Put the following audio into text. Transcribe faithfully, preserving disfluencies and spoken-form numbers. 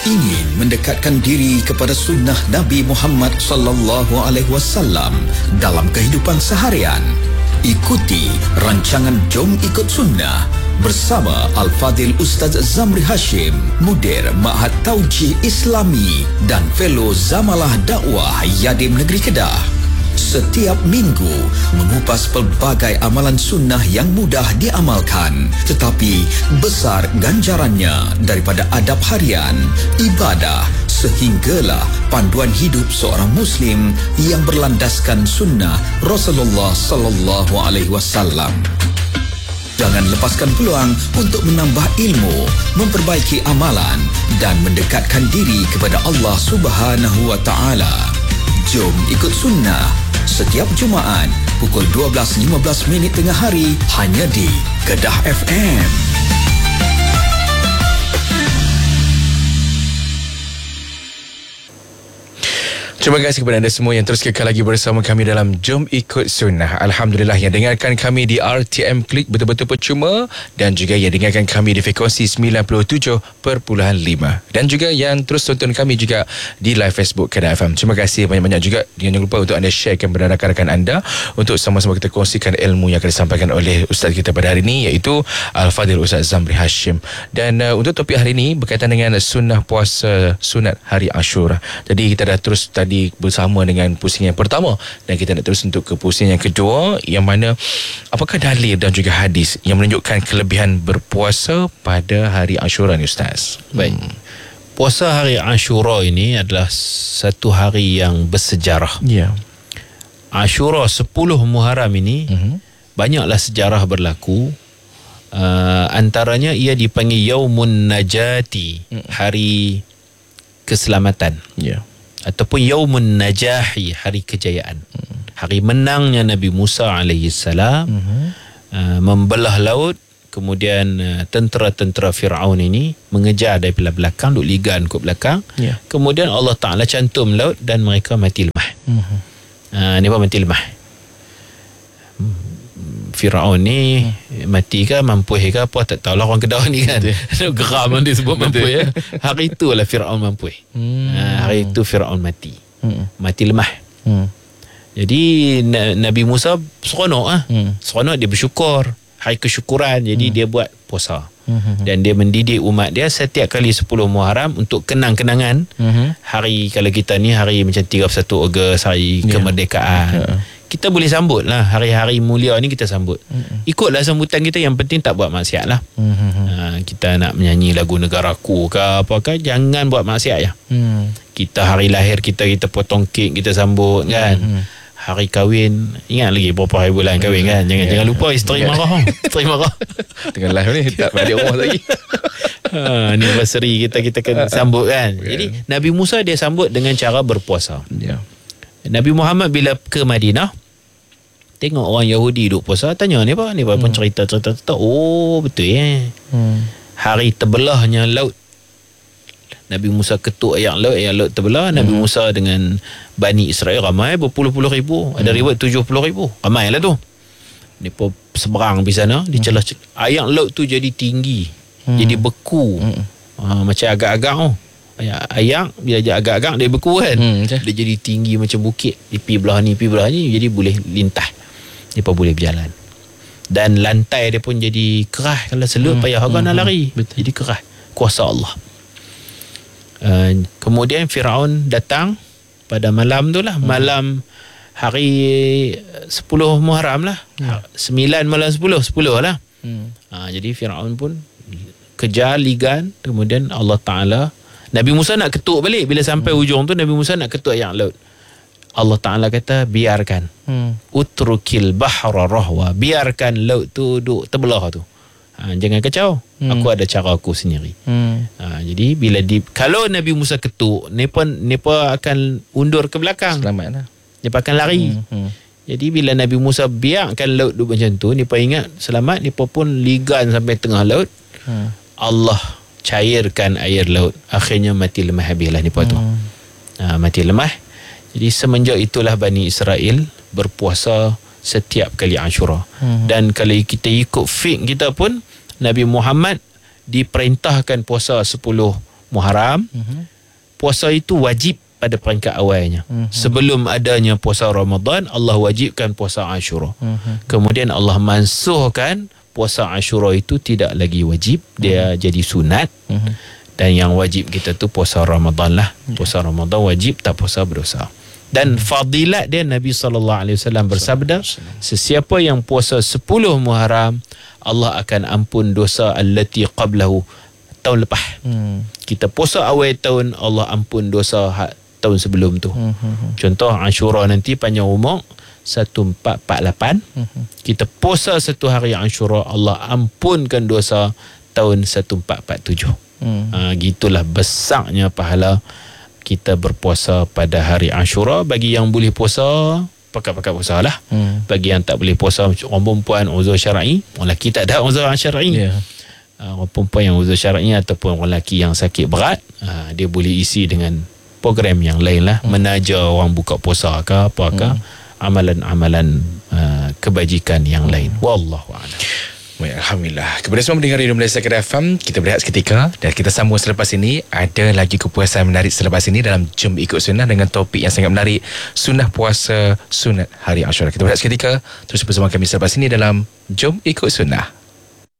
Ingin mendekatkan diri kepada sunnah Nabi Muhammad sallallahu alaihi wasallam dalam kehidupan seharian? Ikuti rancangan Jom Ikut Sunnah bersama Al-Fadhil Ustaz Zamri Hashim, Mudir Ma'had Tauji Islami dan Fellow Zamalah Dakwah Yadim Negeri Kedah. Setiap minggu mengupas pelbagai amalan sunnah yang mudah diamalkan tetapi besar ganjarannya, daripada adab harian, ibadah sehinggalah panduan hidup seorang Muslim yang berlandaskan sunnah Rasulullah sallallahu alaihi wasallam. Jangan lepaskan peluang untuk menambah ilmu, memperbaiki amalan dan mendekatkan diri kepada Allah Subhanahu wa taala. Jom Ikut Sunnah setiap Jumaat pukul dua belas lima belas minit tengah hari hanya di Kedah F M. Terima kasih kepada anda semua yang terus kekal lagi bersama kami dalam Jom Ikut Sunnah. Alhamdulillah yang dengarkan kami di R T M Klik betul-betul percuma, dan juga yang dengarkan kami di frekuensi sembilan puluh tujuh perpuluhan lima, dan juga yang terus tonton kami juga di live Facebook Kedah F M. Terima kasih banyak-banyak juga. Jangan lupa untuk anda sharekan kepada rakan-rakan anda untuk sama-sama kita kongsikan ilmu yang akan disampaikan oleh Ustaz kita pada hari ini, iaitu Al-Fadhil Ustaz Zamri Hashim. Dan uh, untuk topik hari ini berkaitan dengan sunnah puasa sunat hari Ashura. Jadi kita dah terus tadi bersama dengan pusing yang pertama, dan kita nak terus untuk ke pusing yang kedua, yang mana apakah dalil dan juga hadis yang menunjukkan kelebihan berpuasa pada hari Ashura ni, Ustaz? Baik. Hmm. Puasa hari Ashura ini adalah satu hari yang bersejarah. Ya. Yeah. Ashura sepuluh Muharram ini uh-huh. banyaklah sejarah berlaku. Uh, antaranya ia dipanggil Yaumun Najati, uh-huh. hari keselamatan. Ya. Yeah. Ataupun Yaumun Najahi, hari kejayaan, hmm. hari menangnya Nabi Musa alaihi salam, hmm. uh, membelah laut. Kemudian uh, tentera-tentera Fir'aun ini mengejar daripada belakang, duk ligan ke belakang. Yeah. Kemudian Allah Ta'ala cantum laut dan mereka mati lemah. Hmm. Uh, ni apa mati lemah? Fir'aun ni hmm. mati ke mampu ke apa, tak tahulah orang Kedah ni kan. Geram dia sebut mampu ya. Hari itulah Fir'aun mampu. Hmm. Ha, hari itu Fir'aun mati. Hmm. Mati lemah. Hmm. Jadi Nabi Musa seronok ah. Hmm. Seronok, dia bersyukur. Hari kesyukuran. Jadi hmm. dia buat puasa. Hmm. Dan dia mendidik umat dia setiap kali sepuluh Muharram untuk kenang-kenangan. Hmm. Hari, kalau kita ni hari macam tiga puluh satu Ogos, hari yeah. kemerdekaan. Yeah. Kita boleh sambut lah hari-hari mulia ni, kita sambut. Mm-hmm. Ikutlah sambutan kita, yang penting tak buat maksiat lah. Mm-hmm. Ha, kita nak menyanyi lagu negaraku ke apa ke, jangan buat maksiat ya. Mm. Kita hari lahir kita, kita potong kek, kita sambut kan. Mm-hmm. Hari kahwin, ingat lagi berapa hari bulan kahwin kan. Jangan yeah. jangan lupa isteri yeah. marah. Isteri marah. Tengah live ni tak balik rumah lagi. Ha, anniversary kita kita kena sambut kan. Yeah. Jadi Nabi Musa dia sambut dengan cara berpuasa. Ya. Yeah. Nabi Muhammad bila ke Madinah, tengok orang Yahudi duk puasa, tanya ni apa? Ni apa pun hmm. cerita-cerita. Oh, betul ya. Hmm. Hari terbelahnya laut. Nabi Musa ketuk air laut, air laut terbelah. Hmm. Nabi Musa dengan Bani Israel ramai, berpuluh-puluh ribu. Ada hmm. riwayat tujuh puluh ribu. Ramai lah tu. Ni pun seberang di sana, di celah hmm. air laut tu jadi tinggi. Hmm. Jadi beku. Hmm. Ha, macam agak-agak oh. Ayak bila dia agak-agak dia beku kan. Hmm, dia jadi tinggi macam bukit. Dia pi belah ni, pi belah ni, jadi boleh lintah. Dia pun boleh berjalan. Dan lantai dia pun jadi keras. Kalau selut hmm, payah orang hmm, nak lari. Betul. Jadi keras. Kuasa Allah. Uh, kemudian Firaun datang pada malam tu lah. Hmm. Malam hari sepuluh Muharram lah. Hmm. sembilan malam sepuluh, sepuluh lah. Hmm. Uh, jadi Firaun pun kejar ligan. Kemudian Allah Ta'ala, Nabi Musa nak ketuk balik. Bila sampai hmm. ujung tu, Nabi Musa nak ketuk air laut. Allah Ta'ala kata, biarkan. hmm. Utrukil bahra rahwa. Biarkan laut tu duk terbelah tu. Ha, jangan kacau. hmm. Aku ada cara aku sendiri. hmm. ha, Jadi bila di, kalau Nabi Musa ketuk, mereka, mereka akan undur ke belakang. Selamat lah. Mereka akan lari. hmm. Hmm. Jadi bila Nabi Musa biarkan laut duk macam tu, mereka ingat selamat. Mereka pun ligan sampai tengah laut. hmm. Allah cairkan air laut. Akhirnya mati lemah habislah ni hmm. tu. Ha, mati lemah. Jadi semenjak itulah Bani Israel berpuasa setiap kali Ashura. Hmm. Dan kalau kita ikut fiqh kita pun, Nabi Muhammad diperintahkan puasa sepuluh Muharram, Mhm. puasa itu wajib pada peringkat awalnya. Mhm. Sebelum adanya puasa Ramadan, Allah wajibkan puasa Ashura. Mhm. Kemudian Allah mansuhkan puasa Ashura itu tidak lagi wajib, dia Mhm. jadi sunat. Mhm. Dan yang wajib kita tu puasa Ramadan lah. Puasa Ramadan wajib, tak puasa berdosa. Dan fadilat dia, Nabi sallallahu alaihi wasallam bersabda, sesiapa yang puasa sepuluh Muharram, Allah akan ampun dosa allati qablahu, tahun lepas. Hmm. Kita puasa awal tahun, Allah ampun dosa ha- tahun sebelum tu. Hmm. Contoh Ashura nanti panjang umur seribu empat ratus empat puluh lapan. Hmm. Kita puasa satu hari Ashura, Allah ampunkan dosa tahun seribu empat ratus empat puluh tujuh. Hmm. Ha, gitulah besarnya pahala kita berpuasa pada hari Ashura. Bagi yang boleh puasa, pakat-pakat puasa lah. Hmm. Bagi yang tak boleh puasa, orang perempuan uzur syar'i, orang lelaki tak ada uzur syar'i. Yeah. Uh, orang perempuan yang uzur syar'i ataupun orang lelaki yang sakit berat, uh, dia boleh isi dengan program yang lain lah. Hmm. Menaja orang buka puasa ke apakah, hmm. amalan-amalan uh, kebajikan yang hmm. lain. Wallahu a'lam. Baik, Alhamdulillah. Kepada semua mendengar Radio Malaysia Kedah F M, kita berehat seketika dan kita sambung selepas ini. Ada lagi kepuasan menarik selepas ini dalam Jom Ikut Sunnah dengan topik yang sangat menarik, sunnah puasa, sunat hari Ashura. Kita berehat seketika, terus bersama kami selepas ini dalam Jom Ikut Sunnah.